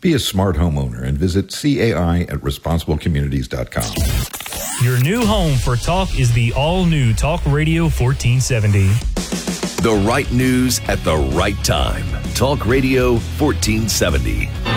Be a smart homeowner and visit CAI at responsiblecommunities.com. Your new home for talk is the all-new Talk Radio 1470. The right news at the right time. Talk Radio 1470.